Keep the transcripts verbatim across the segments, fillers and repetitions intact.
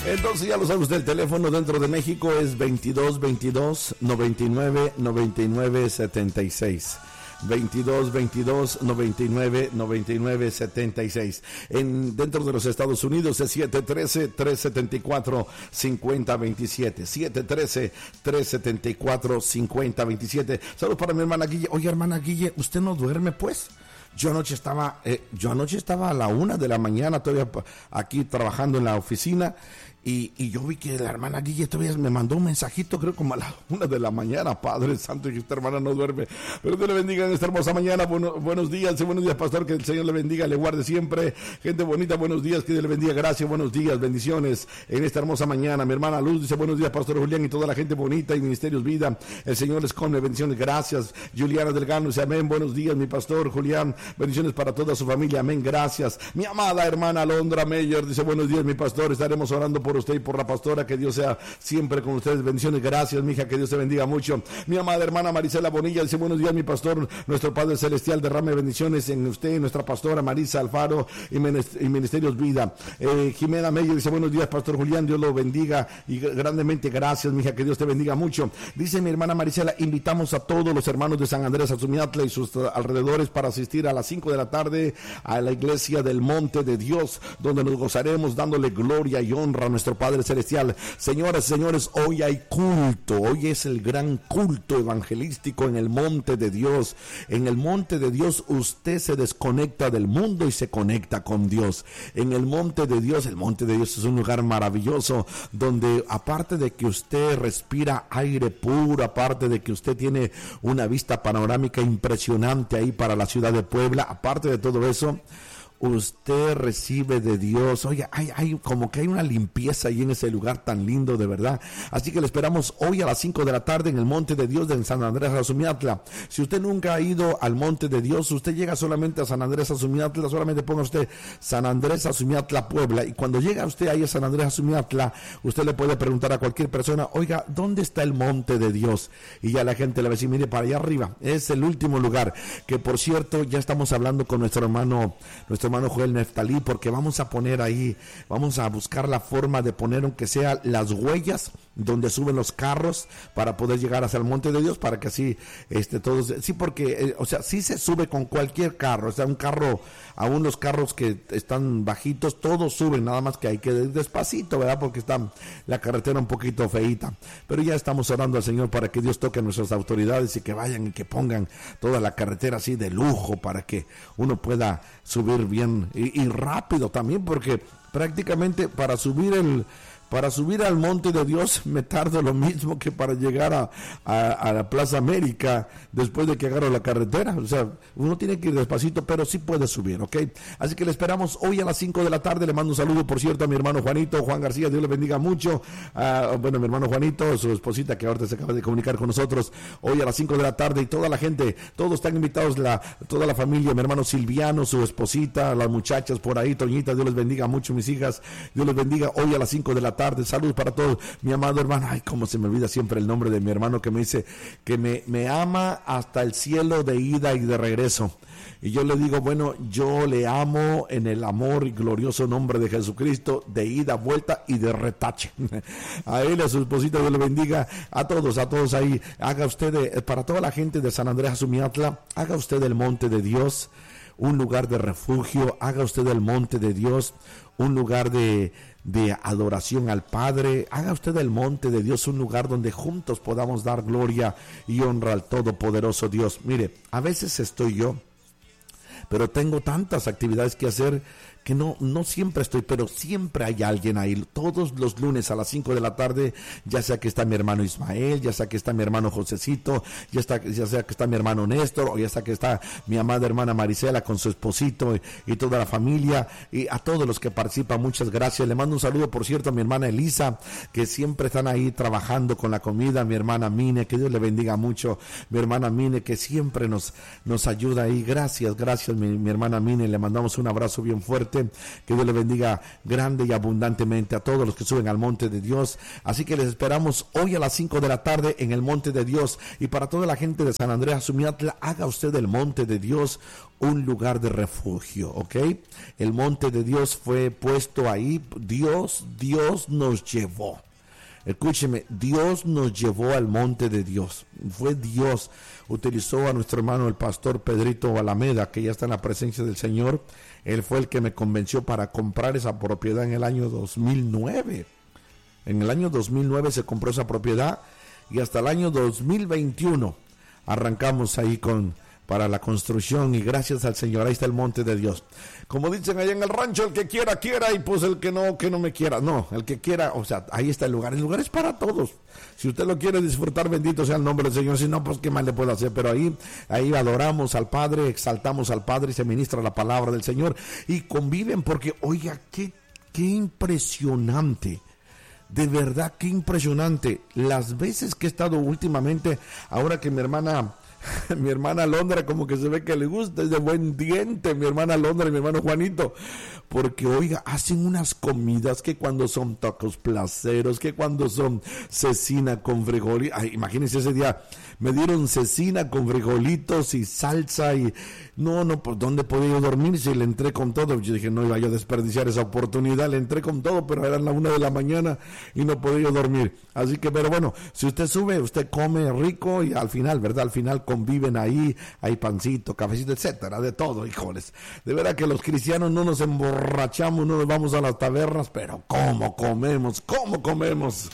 Entonces ya lo sabe usted, el teléfono dentro de México es veintidós veintidós noventa y nueve noventa y nueve setenta y seis. veintidós veintidós noventa y nueve noventa y nueve setenta y seis. En dentro de los Estados Unidos es siete uno tres, tres siete cuatro, cinco cero dos siete. siete uno tres, tres siete cuatro, cinco cero dos siete. Saludos para mi hermana Guille. Oye, hermana Guille, ¿usted no duerme pues? Yo anoche estaba, eh, yo anoche estaba a la una de la mañana todavía aquí trabajando en la oficina. Y, y yo vi que la hermana Guille todavía me mandó un mensajito, creo como a la una de la mañana. Padre Santo, y esta hermana no duerme. Pero Dios le bendiga en esta hermosa mañana. Bueno, buenos días, buenos días, pastor. Que el Señor le bendiga, le guarde siempre. Gente bonita, buenos días, que Dios le bendiga. Gracias, buenos días, bendiciones en esta hermosa mañana. Mi hermana Luz dice buenos días, pastor Julián, y toda la gente bonita y Ministerios Vida. El Señor les come, bendiciones, gracias. Juliana Delgado dice amén, buenos días, mi pastor Julián. Bendiciones para toda su familia, amén, gracias. Mi amada hermana Alondra Meyer dice buenos días, mi pastor. Estaremos orando por usted y por la pastora, que Dios sea siempre con ustedes, bendiciones, gracias mija, que Dios te bendiga mucho. Mi amada hermana Marisela Bonilla dice buenos días, mi pastor, nuestro Padre Celestial derrame bendiciones en usted, nuestra pastora Marisa Alfaro y Ministerios Vida. eh, Jimena Meyer dice buenos días, pastor Julián, Dios lo bendiga y grandemente, gracias mija, que Dios te bendiga mucho. Dice mi hermana Marisela, invitamos a todos los hermanos de San Andrés Azumiatla y sus alrededores para asistir a las cinco de la tarde a la iglesia del Monte de Dios, donde nos gozaremos dándole gloria y honra a nuestro Padre Celestial. Señoras y señores, hoy hay culto, hoy es el gran culto evangelístico en el Monte de Dios. En el Monte de Dios usted se desconecta del mundo y se conecta con Dios. En el Monte de Dios, el Monte de Dios es un lugar maravilloso donde aparte de que usted respira aire puro, aparte de que usted tiene una vista panorámica impresionante ahí para la ciudad de Puebla, aparte de todo eso, usted recibe de Dios. Oye, hay, hay como que hay una limpieza ahí en ese lugar tan lindo, de verdad. Así que le esperamos hoy a las cinco de la tarde en el Monte de Dios de San Andrés Azumiatla. Si usted nunca ha ido al Monte de Dios, usted llega solamente a San Andrés Azumiatla, solamente ponga usted San Andrés Azumiatla Puebla, y cuando llega usted ahí a San Andrés Azumiatla, usted le puede preguntar a cualquier persona, oiga, ¿dónde está el Monte de Dios? Y ya la gente le va a decir, mire, para allá arriba, es el último lugar, que por cierto, ya estamos hablando con nuestro hermano, nuestro hermano Joel Neftalí, porque vamos a poner ahí, vamos a buscar la forma de poner aunque sea las huellas donde suben los carros para poder llegar hacia el Monte de Dios, para que así este todos, sí, porque eh, o sea, sí se sube con cualquier carro, o sea, un carro, aún los carros que están bajitos, todos suben, nada más que hay que ir despacito, ¿verdad? Porque está la carretera un poquito feíta, pero ya estamos orando al Señor para que Dios toque a nuestras autoridades y que vayan y que pongan toda la carretera así de lujo para que uno pueda subir bien y, y rápido también, porque prácticamente para subir el Para subir al Monte de Dios me tardo lo mismo que para llegar a, a, a la Plaza América después de que agarro la carretera. O sea, uno tiene que ir despacito, pero sí puede subir, ¿ok? Así que le esperamos hoy a las cinco de la tarde. Le mando un saludo, por cierto, a mi hermano Juanito, Juan García, Dios le bendiga mucho. Uh, bueno, mi hermano Juanito, su esposita que ahorita se acaba de comunicar con nosotros, hoy a las cinco de la tarde, y toda la gente, todos están invitados, la, toda la familia, mi hermano Silviano, su esposita, las muchachas por ahí, Toñita, Dios les bendiga mucho, mis hijas, Dios les bendiga hoy a las cinco de la tarde. Saludos para todos, mi amado hermano. Ay, cómo se me olvida siempre el nombre de mi hermano que me dice que me, me ama hasta el cielo de ida y de regreso. Y yo le digo, bueno, yo le amo en el amor y glorioso nombre de Jesucristo, de ida, vuelta y de retache. A él, a su esposita, Dios le bendiga, a todos, a todos ahí. Haga usted, para toda la gente de San Andrés Azumiatla, haga usted el Monte de Dios un lugar de refugio, haga usted el Monte de Dios un lugar de, de adoración al Padre, haga usted el Monte de Dios un lugar donde juntos podamos dar gloria y honra al Todopoderoso Dios. Mire, a veces estoy yo, pero tengo tantas actividades que hacer que no, no siempre estoy, pero siempre hay alguien ahí. Todos los lunes a las cinco de la tarde, ya sea que está mi hermano Ismael, ya sea que está mi hermano Josecito, ya, está, ya sea que está mi hermano Néstor, o ya sea que está mi amada hermana Marisela con su esposito y, y toda la familia, y a todos los que participan, muchas gracias. Le mando un saludo, por cierto, a mi hermana Elisa, que siempre están ahí trabajando con la comida, mi hermana Mine, que Dios le bendiga mucho, mi hermana Mine, que siempre nos, nos ayuda ahí. Gracias, gracias mi, mi hermana Mine, le mandamos un abrazo bien fuerte. fuerte. Que Dios le bendiga grande y abundantemente a todos los que suben al monte de Dios. Así que les esperamos hoy a las cinco de la tarde en el monte de Dios. Y para toda la gente de San Andrés Azumiatla, haga usted del monte de Dios un lugar de refugio, ¿ok? El monte de Dios fue puesto ahí. Dios, Dios nos llevó. Escúcheme, Dios nos llevó al monte de Dios. Fue Dios. Utilizó a nuestro hermano el pastor Pedrito Alameda, que ya está en la presencia del Señor. Él fue el que me convenció para comprar esa propiedad en el año dos mil nueve. En el año dos mil nueve se compró esa propiedad y hasta el año dos mil veintiuno arrancamos ahí con para la construcción, y gracias al Señor, ahí está el monte de Dios. Como dicen allá en el rancho, el que quiera, quiera, y pues el que no, que no me quiera. No, el que quiera, o sea, ahí está el lugar. El lugar es para todos. Si usted lo quiere disfrutar, bendito sea el nombre del Señor. Si no, pues qué más le puedo hacer. Pero ahí, ahí adoramos al Padre, exaltamos al Padre y se ministra la palabra del Señor. Y conviven porque, oiga, qué, qué impresionante. De verdad, qué impresionante. Las veces que he estado últimamente, ahora que mi hermana... mi hermana Londra como que se ve que le gusta, es de buen diente mi hermana Londra y mi hermano Juanito, porque oiga, hacen unas comidas que cuando son tacos placeros, que cuando son cecina con frijolitos. Ay, imagínense ese día, me dieron cecina con frijolitos y salsa y no, no, pues ¿dónde podía yo dormir si le entré con todo? Yo dije, no iba yo a desperdiciar esa oportunidad, le entré con todo, pero eran las una de la mañana y no podía yo dormir. Así que, pero bueno, si usted sube, usted come rico y al final, ¿verdad? Al final conviven ahí, hay pancito, cafecito, etcétera, de todo, híjoles. De verdad que los cristianos no nos emborrachamos, no nos vamos a las tabernas, pero ¿cómo comemos? ¿Cómo comemos?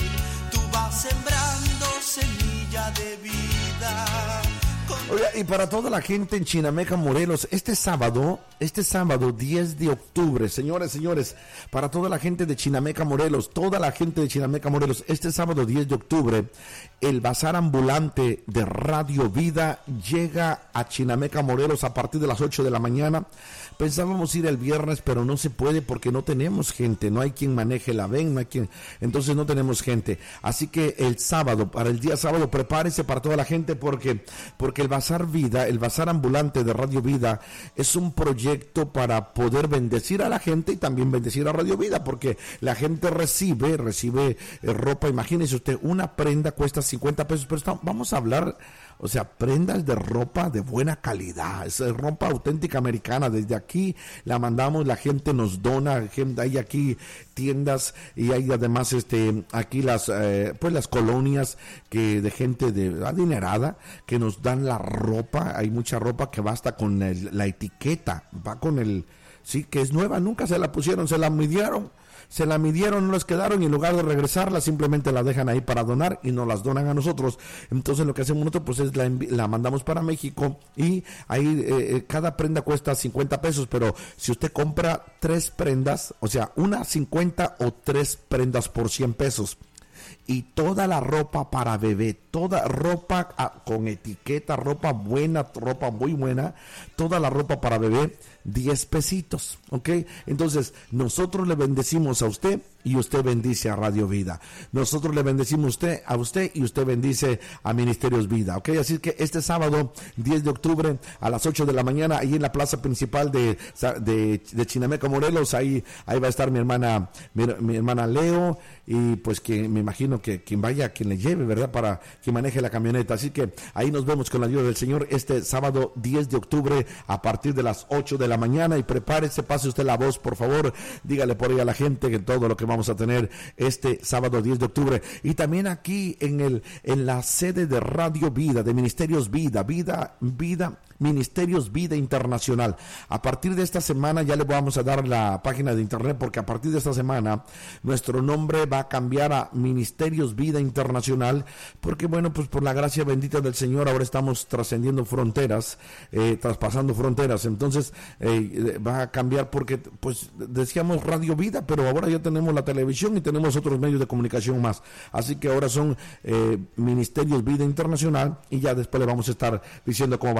Tú vas sembrando semilla de vida. Oiga, y para toda la gente en Chinameca, Morelos, este sábado, este sábado diez de octubre, señores, señores, para toda la gente de Chinameca, Morelos, toda la gente de Chinameca, Morelos, este sábado diez de octubre, el bazar ambulante de Radio Vida llega a Chinameca, Morelos a partir de las ocho de la mañana. Pensábamos ir el viernes, pero no se puede porque no tenemos gente, no hay quien maneje la ven, no hay quien, entonces no tenemos gente. Así que el sábado, para el día sábado, prepárese para toda la gente porque, porque el Bazar Vida, el Bazar Ambulante de Radio Vida, es un proyecto para poder bendecir a la gente y también bendecir a Radio Vida, porque la gente recibe, recibe eh, ropa. Imagínese usted, una prenda cuesta cincuenta pesos, pero está, vamos a hablar... O sea, prendas de ropa de buena calidad, es ropa auténtica americana. Desde aquí la mandamos, la gente nos dona, gente, hay aquí tiendas y hay además este aquí las eh, pues las colonias que de gente de adinerada que nos dan la ropa. Hay mucha ropa que basta con el, la etiqueta, va con el, sí, que es nueva, nunca se la pusieron, se la midieron. Se la midieron, no les quedaron y en lugar de regresarla simplemente la dejan ahí para donar y nos las donan a nosotros. Entonces lo que hacemos nosotros pues es la, la mandamos para México y ahí eh, cada prenda cuesta cincuenta pesos, pero si usted compra tres prendas, o sea, una cincuenta o tres prendas por cien pesos. Y toda la ropa para bebé, toda ropa ah, con etiqueta, ropa buena, ropa muy buena, toda la ropa para bebé, diez pesitos, ¿ok? Entonces, nosotros le bendecimos a usted y usted bendice a Radio Vida. Nosotros le bendecimos a usted, a usted y usted bendice a Ministerios Vida, ¿ok? Así que este sábado, diez de octubre, a las ocho de la mañana, ahí en la plaza principal de, de, de Chinameca, Morelos, ahí, ahí va a estar mi hermana, mi, mi hermana Leo, y pues que me imagino que quien vaya, quien le lleve, ¿verdad? Para que maneje la camioneta. Así que ahí nos vemos con la ayuda del Señor este sábado diez de octubre a partir de las ocho de la mañana y prepárese, pase usted la voz, por favor, dígale por ahí a la gente que todo lo que vamos a tener este sábado diez de octubre. Y también aquí en el en la sede de Radio Vida, de Ministerios Vida, Vida, Vida, Ministerios Vida Internacional. A partir de esta semana ya le vamos a dar la página de internet porque a partir de esta semana nuestro nombre va a cambiar a Ministerios Vida Internacional porque bueno, pues por la gracia bendita del Señor ahora estamos trascendiendo fronteras, eh, traspasando fronteras. Entonces eh, va a cambiar porque pues decíamos Radio Vida, pero ahora ya tenemos la televisión y tenemos otros medios de comunicación más. Así que ahora son eh, Ministerios Vida Internacional y ya después le vamos a estar diciendo cómo va a estar todo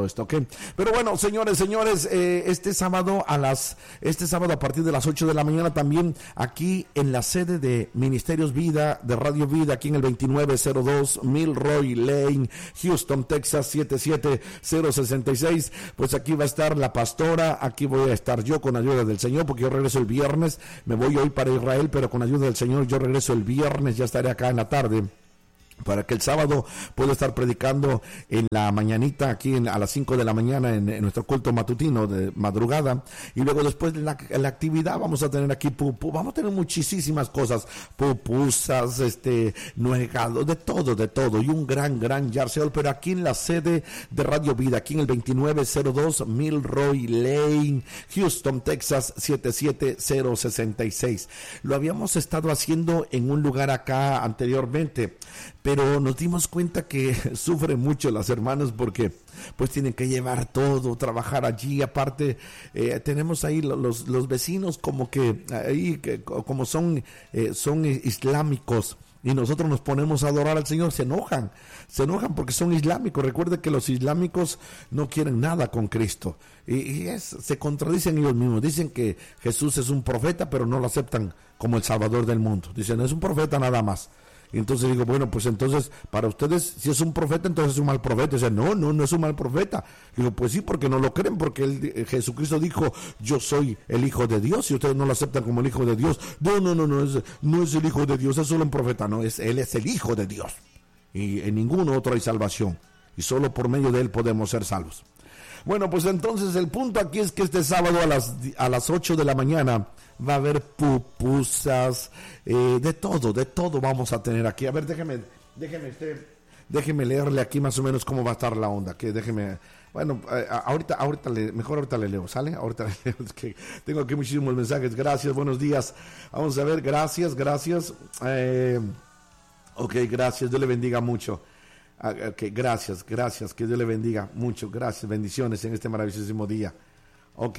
todo esto, ¿ok? Pero bueno, señores, señores, eh, este sábado a las, este sábado a partir de las ocho de la mañana también aquí en la sede de Ministerios Vida, de Radio Vida, aquí en el veintinueve cero dos Milroy Lane, Houston, Texas, siete siete cero seis seis, pues aquí va a estar la pastora, aquí voy a estar yo con ayuda del Señor, porque yo regreso el viernes, me voy hoy para Israel, pero con ayuda del Señor yo regreso el viernes, ya estaré acá en la tarde, para que el sábado pueda estar predicando en la mañanita aquí en, a las cinco de la mañana en, en nuestro culto matutino de madrugada, y luego después de la, la actividad vamos a tener aquí pupu, vamos a tener muchísimas cosas, pupusas, este, nuegados, de todo, de todo, y un gran, gran yarseo, pero aquí en la sede de Radio Vida, aquí en el veintinueve cero dos Milroy Lane, Houston, Texas, siete siete cero seis seis. Lo habíamos estado haciendo en un lugar acá anteriormente, pero nos dimos cuenta que sufren mucho las hermanas porque pues tienen que llevar todo, trabajar allí, aparte eh, tenemos ahí los, los vecinos como que ahí que, como son, eh, son islámicos, y nosotros nos ponemos a adorar al Señor, se enojan, se enojan porque son islámicos. Recuerde que los islámicos no quieren nada con Cristo, y, y es, se contradicen ellos mismos, dicen que Jesús es un profeta, pero no lo aceptan como el Salvador del mundo, dicen es un profeta nada más. Y entonces digo, bueno, pues entonces, para ustedes, si es un profeta, entonces es un mal profeta. O sea, no, no, no es un mal profeta. Digo, pues sí, porque no lo creen, porque él, Jesucristo dijo, yo soy el Hijo de Dios, y ustedes no lo aceptan como el Hijo de Dios. No, no, no, no es, no es el Hijo de Dios, es solo un profeta. No, es, él es el Hijo de Dios. Y en ningún otro hay salvación. Y solo por medio de él podemos ser salvos. Bueno, pues entonces el punto aquí es que este sábado a las, a las ocho de la mañana va a haber pupusas, eh, de todo, de todo vamos a tener aquí. A ver, déjeme, déjeme, este, déjeme leerle aquí más o menos cómo va a estar la onda. Que déjeme, bueno, eh, ahorita, ahorita le, mejor ahorita le leo, ¿sale? Ahorita le leo, es que tengo aquí muchísimos mensajes. Gracias, buenos días. Vamos a ver, gracias, gracias. Eh, ok, gracias, Dios le bendiga mucho. Ok, gracias, gracias, que Dios le bendiga mucho, gracias, bendiciones en este maravillosísimo día. Ok,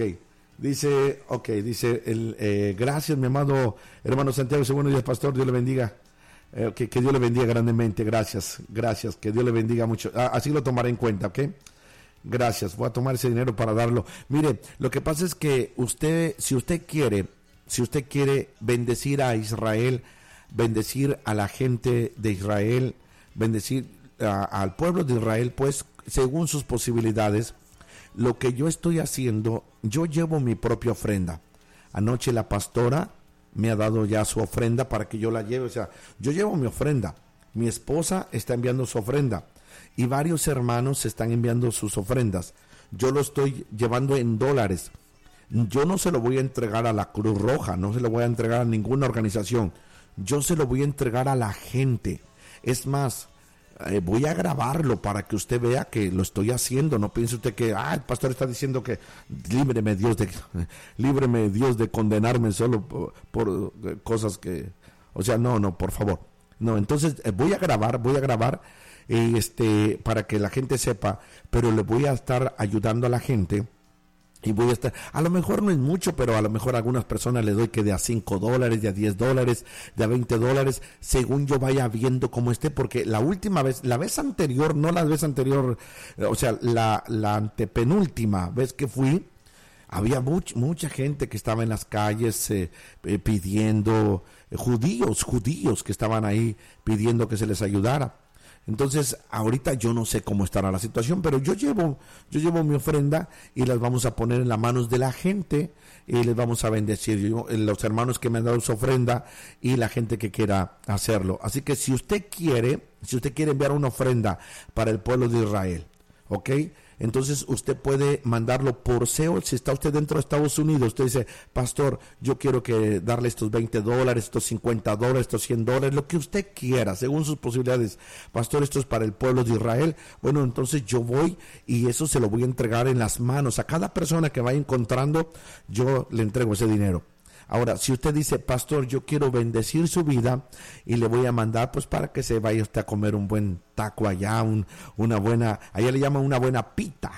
dice, ok, dice, el, eh, gracias mi amado hermano Santiago, buenos días pastor, Dios le bendiga, eh, okay, que Dios le bendiga grandemente, gracias, gracias, que Dios le bendiga mucho, ah, así lo tomaré en cuenta, ok, gracias, voy a tomar ese dinero para darlo. Mire, lo que pasa es que usted, si usted quiere, si usted quiere bendecir a Israel, bendecir a la gente de Israel, bendecir A, al pueblo de Israel, pues según sus posibilidades, lo que yo estoy haciendo, yo llevo mi propia ofrenda. Anoche la pastora me ha dado ya su ofrenda para que yo la lleve, o sea, yo llevo mi ofrenda, mi esposa está enviando su ofrenda y varios hermanos están enviando sus ofrendas. Yo lo estoy llevando en dólares. Yo no se lo voy a entregar a la Cruz Roja, no se lo voy a entregar a ninguna organización, yo se lo voy a entregar a la gente. Es más, Eh, voy a grabarlo para que usted vea que lo estoy haciendo. No piense usted que ah, el pastor está diciendo que líbreme Dios de líbreme Dios de condenarme solo por, por eh, cosas que, o sea, no, no, por favor. No, entonces eh, voy a grabar, voy a grabar eh, este para que la gente sepa, pero le voy a estar ayudando a la gente. Y voy a estar, a lo mejor no es mucho, pero a lo mejor a algunas personas le doy que de a cinco dólares, de a diez dólares, de a veinte dólares, según yo vaya viendo cómo esté, porque la última vez, la vez anterior, no la vez anterior, o sea, la, la antepenúltima vez que fui, había much, mucha gente que estaba en las calles eh, eh, pidiendo, eh, judíos, judíos que estaban ahí pidiendo que se les ayudara. Entonces, ahorita yo no sé cómo estará la situación, pero yo llevo, yo llevo mi ofrenda y las vamos a poner en las manos de la gente y les vamos a bendecir. Yo, los hermanos que me han dado su ofrenda y la gente que quiera hacerlo. Así que si usted quiere, si usted quiere enviar una ofrenda para el pueblo de Israel, ¿ok? Entonces usted puede mandarlo por S E O. Si está usted dentro de Estados Unidos, usted dice, pastor, yo quiero que darle estos veinte dólares, estos cincuenta dólares, estos cien dólares, lo que usted quiera, según sus posibilidades. Pastor, esto es para el pueblo de Israel. Bueno, entonces yo voy y eso se lo voy a entregar en las manos. A cada persona que vaya encontrando, yo le entrego ese dinero. Ahora, si usted dice, pastor, yo quiero bendecir su vida y le voy a mandar, pues para que se vaya usted a comer un buen taco allá, un, una buena, allá le llaman una buena pita,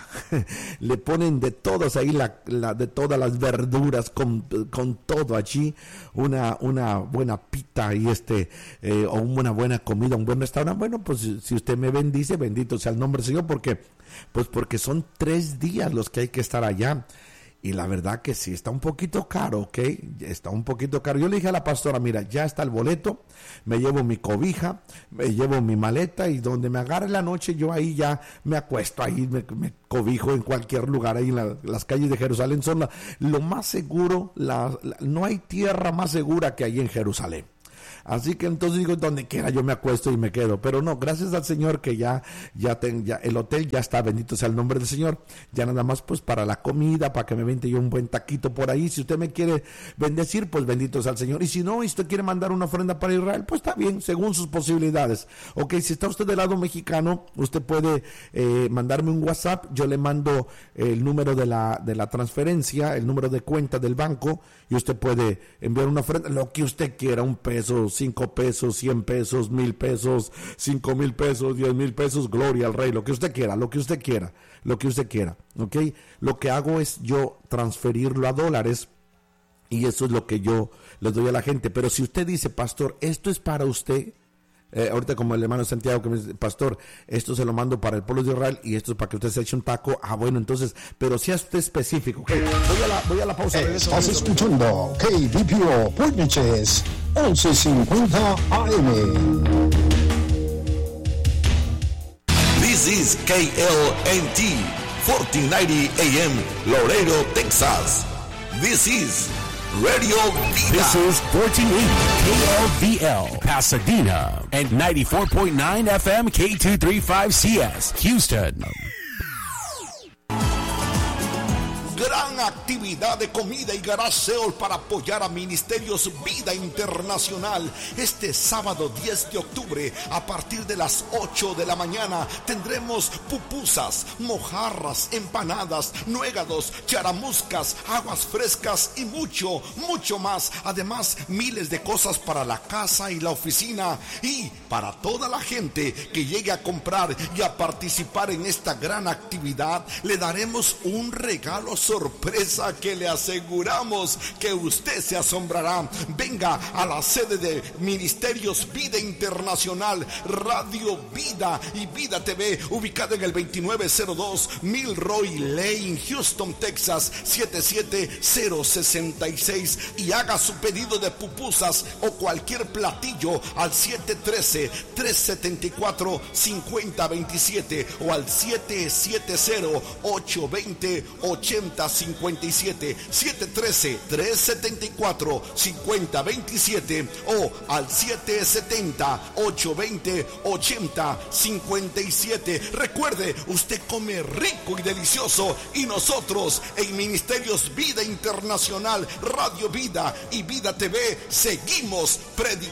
le ponen de todas ahí, la, la, de todas las verduras, con, con todo allí, una, una buena pita y este, eh, o una buena comida, un buen restaurante. Bueno, pues si usted me bendice, bendito sea el nombre del Señor, porque Pues porque son tres días los que hay que estar allá. Y la verdad que sí, está un poquito caro, ¿ok? Está un poquito caro. Yo le dije a la pastora, mira, ya está el boleto, me llevo mi cobija, me llevo mi maleta y donde me agarre la noche, yo ahí ya me acuesto, ahí me, me cobijo en cualquier lugar, ahí en la, las calles de Jerusalén. Son la, lo más seguro, la, la, no hay tierra más segura que ahí en Jerusalén. Así que entonces digo, donde quiera yo me acuesto y me quedo. Pero no, gracias al Señor que ya, ya, ten, ya el hotel ya está, bendito sea el nombre del Señor. Ya nada más pues para la comida, para que me vente yo un buen taquito por ahí. Si usted me quiere bendecir, pues bendito sea el Señor. Y si no, y usted quiere mandar una ofrenda para Israel, pues está bien, según sus posibilidades. Ok, si está usted del lado mexicano, usted puede eh, mandarme un WhatsApp. Yo le mando el número de la, de la transferencia, el número de cuenta del banco, y usted puede enviar una ofrenda, lo que usted quiera, un peso, cinco pesos, cien pesos, mil pesos, cinco mil pesos, diez mil pesos, gloria al Rey, lo que usted quiera, lo que usted quiera, lo que usted quiera, ¿ok? Lo que hago es yo transferirlo a dólares y eso es lo que yo le doy a la gente. Pero si usted dice, pastor, esto es para usted, eh, ahorita como el hermano Santiago que me dice, pastor, esto se lo mando para el pueblo de Israel y esto es para que usted se eche un taco, ah bueno, entonces, pero sea usted específico, ¿ok? Voy a la, voy a la pausa. Eh, estás escuchando K B P O Puerniches once cincuenta A M. This is K L N T fourteen ninety A M Laredo, Texas. This is Radio Vida. This is fourteen eighty K L V L Pasadena and ninety-four point nine F M K two thirty-five C S Houston. Gran actividad de comida y garage sale para apoyar a Ministerios Vida Internacional. Este sábado diez de octubre a partir de las ocho de la mañana tendremos pupusas, mojarras, empanadas, nuegados, charamuscas, aguas frescas y mucho, mucho más. Además, miles de cosas para la casa y la oficina y para toda la gente que llegue a comprar y a participar en esta gran actividad. Le daremos un regalo sorpresa que le aseguramos que usted se asombrará. Venga a la sede de Ministerios Vida Internacional, Radio Vida y Vida T V, ubicada en el veintinueve cero dos Milroy Lane, Houston, Texas siete siete cero seis seis, y haga su pedido de pupusas o cualquier platillo al siete uno tres, tres siete cuatro, cinco cero dos siete o al siete siete cero, ocho dos cero, ocho cero cinco siete, siete uno tres, tres siete cuatro, cinco cero dos siete o al siete siete cero, ocho dos cero, ocho cero cinco siete. Recuerde, usted come rico y delicioso y nosotros en Ministerios Vida Internacional, Radio Vida y Vida T V seguimos predicando